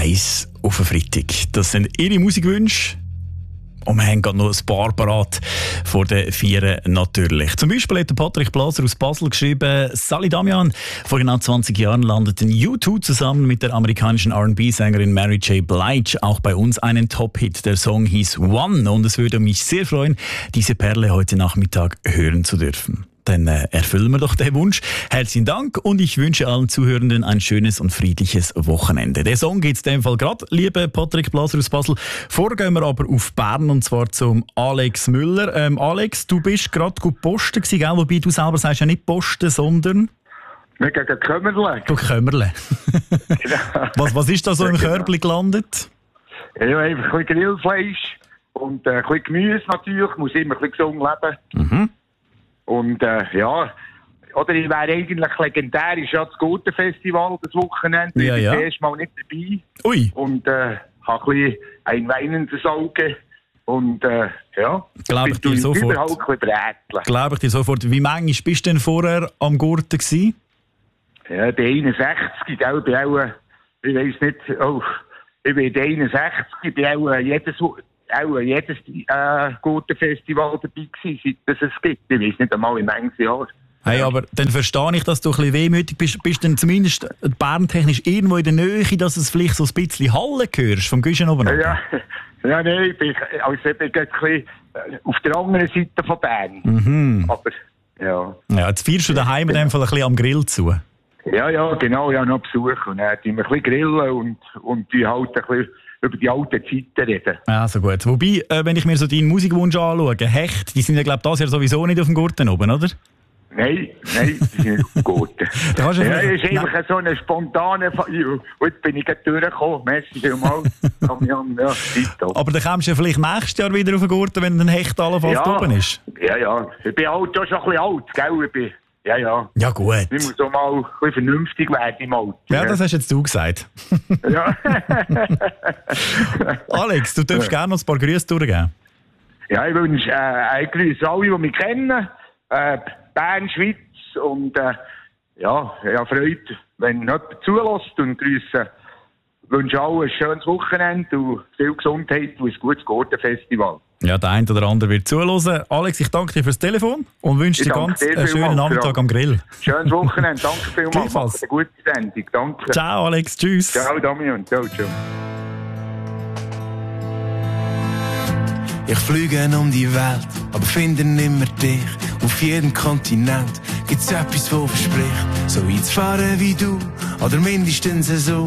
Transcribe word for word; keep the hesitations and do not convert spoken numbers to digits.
eins auf den Freitag. Das sind Ihre Musikwünsche. Und wir haben gerade noch ein paar parat vor den Vieren natürlich. Zum Beispiel hat Patrick Blaser aus Basel geschrieben, Sally Damian, vor genau zwanzig Jahren landeten U zwei zusammen mit der amerikanischen R and B-Sängerin Mary J. Blige auch bei uns einen Top-Hit. Der Song hieß One und es würde mich sehr freuen, diese Perle heute Nachmittag hören zu dürfen. Dann äh, erfüllen wir doch den Wunsch. Herzlichen Dank und ich wünsche allen Zuhörenden ein schönes und friedliches Wochenende. Der Song geht in dem Fall gerade, liebe Patrick Blaser aus Basel. Vorher gehen wir aber auf Bern und zwar zum Alex Müller. Ähm, Alex, du bist gerade gut posten gewesen, gell? Wobei du selber sagst ja nicht posten, sondern... Wir gehen Kömmerle. Du Kömmerle. was, was ist da so im Körbli gelandet? Ja, einfach ein bisschen Grillfleisch und äh, ein bisschen Gemüse natürlich. Muss immer ein bisschen gesund leben. Mhm. Und äh, ja, oder ich wäre eigentlich legendär, ist ja das Gurtenfestival das Wochenende. Ja, ich ja. bin erst mal nicht dabei. Ui. Und äh, habe ein bisschen ein weinendes Auge. Und äh, ja, Glaube ich dir sofort. Überhaupt ein bisschen bräteln. Glaube ich dir sofort. Wie manchmal bist du denn vorher am Gurten gewesen? Ja, der einundsechzig, gell, bin auch, äh, ich weiss nicht, oh, ich bin der einundsechzig, ich bin auch äh, jedes... auch jedes äh, Gurtenfestival dabei gewesen, seit es es gibt. Ich weiß nicht einmal in manchen Jahren. Hey, aber dann verstehe ich, dass du ein bisschen wehmütig bist. Bist du denn zumindest berntechnisch irgendwo in der Nähe, dass es vielleicht so ein bisschen Hallen hörst, vom Güschen oben? Ja, ja, nein, ich bin, also ich bin ein bisschen auf der anderen Seite von Bern. Mhm. Aber, ja. Ja, jetzt feierst du daheim in dem Fall ein bisschen am Grill zu. Ja, ja, genau, ja, noch Besuch. Und dann tun wir ein bisschen grillen und, und die halt ein bisschen über die alten Zeiten reden. Ja, so gut. Wobei, äh, wenn ich mir so deinen Musikwunsch anschaue, Hecht, die sind ja, glaube ich, das Jahr sowieso nicht auf dem Gurten oben, oder? Nein, nein, die sind nicht auf dem Gurten. Da ja, ja, es ist einfach so eine spontane... Und jetzt bin ich gerade durchgekommen. Merci vielmals. ja, aber dann kommst du ja vielleicht nächstes Jahr wieder auf den Gurten, wenn ein Hecht allenfalls ja, oben ist. Ja, ja. Ich bin halt auch schon ein bisschen alt, gell? Ich bin, ja, ja. Ja, gut. Ich muss auch mal ein bisschen vernünftig werden im Alter. Ja, das hast jetzt du gesagt. Ja. Alex, du darfst gerne noch ein paar Grüße durchgeben. Ja, ich wünsche äh, ein Grüß alle, die mich kennen. Äh, Bern, Schweiz und äh, ja, ja, Freude, wenn jemand zulässt und Grüße. Ich wünsche allen ein schönes Wochenende und viel Gesundheit und ein gutes Gurtenfestival. Ja, der eine oder andere wird zuhören. Alex, ich danke dir fürs Telefon und wünsche dir ganz einen schönen Nachmittag am Grill. Schönes Wochenende, danke vielmals. Eine gute Sendung, danke. Ciao Alex, tschüss. Ciao Damian, ciao, ciao. Ich fliege um die Welt, aber finde nimmer dich. Auf jedem Kontinent gibt's etwas, wo verspricht, so weit zu fahren wie du, oder mindestens so.